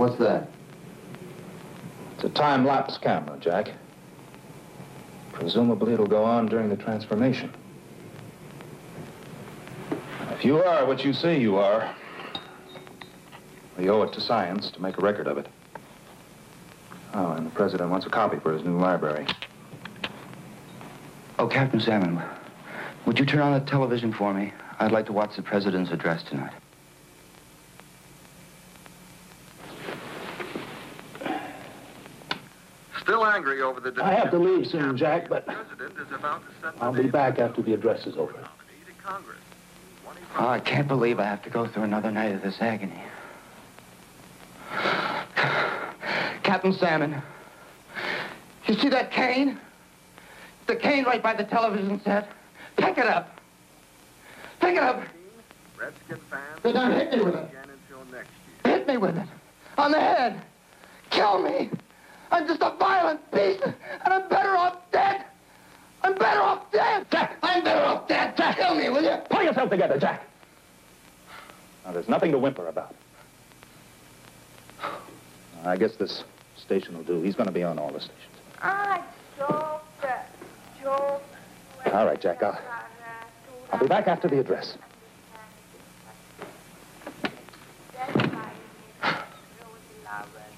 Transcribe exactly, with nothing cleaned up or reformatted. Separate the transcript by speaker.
Speaker 1: What's that?
Speaker 2: It's a time-lapse camera, Jack. Presumably it'll go on during the transformation. If you are what you say you are, we owe it to science to make a record of it. Oh, and the president wants a copy for his new library.
Speaker 1: Oh, Captain Salmon, would you turn on the television for me? I'd like to watch the president's address tonight.
Speaker 3: Still angry over the...
Speaker 4: I have to leave soon, Jack, but I'll be back after the address is over.
Speaker 1: Oh, I can't believe I have to go through another night of this agony. Captain Salmon, you see that cane? The cane right by the television set. Pick it up. Pick it up.
Speaker 3: Redskin fans.
Speaker 4: They're gonna hit me with it.
Speaker 3: Again until next year.
Speaker 1: Hit me with it. On the head. Kill me. I'm just a violent beast, and I'm better off dead. I'm better off dead.
Speaker 4: Jack!
Speaker 1: I'm better off dead. Jack, kill me, will you?
Speaker 4: Pull yourself together, Jack.
Speaker 2: Now, there's nothing to whimper about. I guess this station will do. He's going to be on all the stations.
Speaker 5: I joke, joke.
Speaker 2: All right, Jack, I'll, I'll be back after the address.
Speaker 5: That's why you need to go with the